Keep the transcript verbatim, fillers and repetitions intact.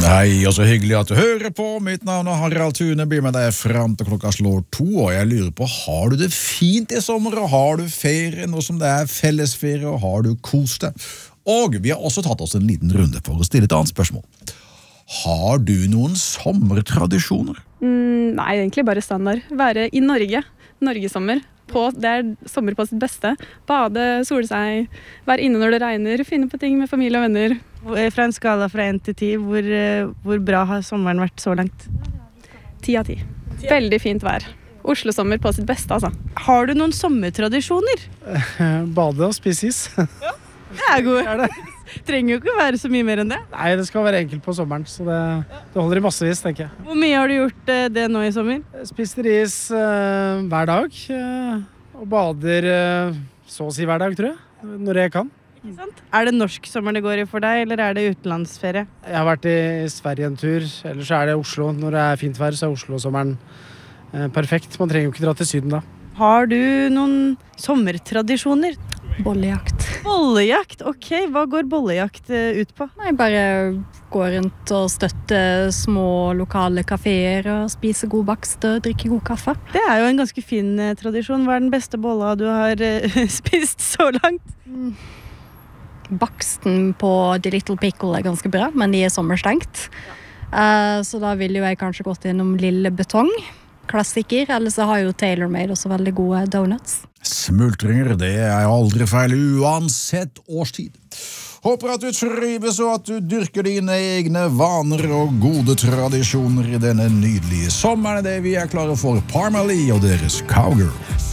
Hei, og så hyggelig at du hører på. Mitt navn er Harald Thune, blir med deg frem til klokka slår to, og jeg lurer på, har du det fint i sommer, og har du ferie nå som det er fellesferie, og har du kost deg? Og vi har også tatt oss en liten runde for å stille et annet spørsmål. Har du noen sommertradisjoner? Mm, nei, egentlig bare standard. Være i Norge, Norgesommer. På, det er sommer på sitt beste. Bade, sole seg, være inne når det regner, finne på ting med familie og venner. Fra en skala fra en til ti, hvor, hvor bra har sommeren vært så langt? Ti av ti. Veldig fint vær. Oslo-sommer på sitt beste, altså. Har du noen sommertradisjoner? Bade og spise is. Ja, det er god. Det trenger jo ikke være så mye mer enn det. Nei, det skal være enkelt på sommeren, så det, det holder i massevis, tenker jeg. Hvor mye har du gjort det nå i sommer? Spiser is uh, hver dag, uh, og bader uh, så å si hver dag, tror jeg, når jeg kan. Ikke sant? Er det norsk sommer det går i for deg, eller er det utenlandsferie? Jeg har vært i Sverige en tur, ellers er det Oslo. Når det er fint vær, så er Oslo-sommeren uh, perfekt. Man trenger jo ikke dra til syden da. Har du noen sommertradisjoner? Bollejakt. Bollejakt, ok. Hva går bollejakt ut på? Nei, bare gå rundt og støtte små lokale kaféer og spise god bakst og drikke god kaffe. Det er jo en ganske fin eh, tradisjon. Hva er den beste bolla du har eh, spist så langt? Mm. Baksten på The Little Pickle er ganske bra, men de er sommerstengt. Uh, så da ville jo jeg kanskje gått innom Lille Betong. Klassiker, eller så har jo TaylorMade også veldig gode donuts. Smultringer, det er aldri feil uansett årstid. Håper at du trives og at du dyrker dine egne vaner og gode tradisjoner i denne nydelige sommeren. Det vi er klare for Parmalee og deres Cowgirl.